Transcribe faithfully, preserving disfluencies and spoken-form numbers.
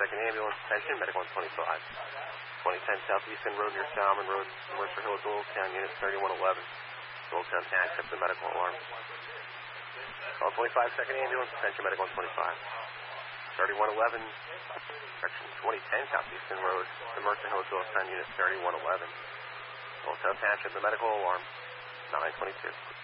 twenty-second ambulance, attention, medical one twenty-five. twenty ten Southeastern Road near Salmon Road, Mercer Hill, Doylestown, unit thirty-one eleven. Doylestown Tank, up the medical alarm. Call twenty-five second ambulance, attention, medical one twenty-five. thirty-one eleven, correction, twenty ten Southeastern Road, the Mercer Hill, Doylestown, unit thirty-one eleven. Doylestown Tank, up the medical alarm, nine twenty-two.